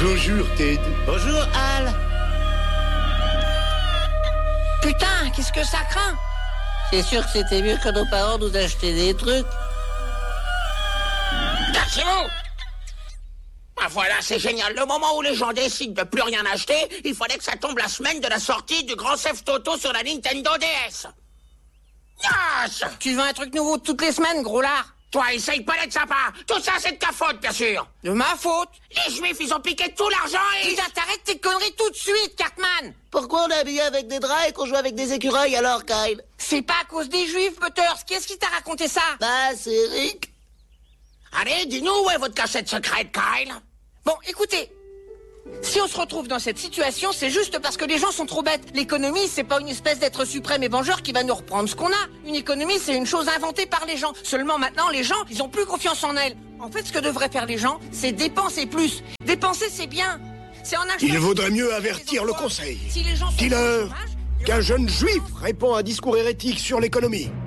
Bonjour, Ted. Bonjour, Al. Putain, qu'est-ce que ça craint? C'est sûr que c'était mieux que nos parents nous achetaient des trucs. Cachez-vous! Ah, voilà, c'est génial. Le moment où les gens décident de plus rien acheter, il fallait que ça tombe la semaine de la sortie du Grand Theft Auto sur la Nintendo DS. Yes! Tu veux un truc nouveau toutes les semaines, gros lard? Toi, essaye pas d'être sympa. Tout ça, c'est de ta faute, bien sûr. De ma faute? Les Juifs, ils ont piqué tout l'argent et... Putain, t'arrêtes tes conneries tout de suite, Cartman! Pourquoi on est habillé avec des draps et qu'on joue avec des écureuils alors, Kyle? C'est pas à cause des Juifs, Butters. Qu'est-ce qui t'a raconté ça? Bah, c'est Rick. Allez, dis-nous où est votre cachette secrète, Kyle? Bon, écoutez. Si on se retrouve dans cette situation, c'est juste parce que les gens sont trop bêtes. L'économie, c'est pas une espèce d'être suprême et vengeur qui va nous reprendre ce qu'on a. Une économie, c'est une chose inventée par les gens. Seulement maintenant, les gens, ils ont plus confiance en elle. En fait, ce que devraient faire les gens, c'est dépenser plus. Dépenser, c'est bien. C'est en achetant... Il vaudrait mieux avertir le conseil. Si les gens sont Dis-leur au chômage, qu'un jeune juif répand à un discours hérétique sur l'économie.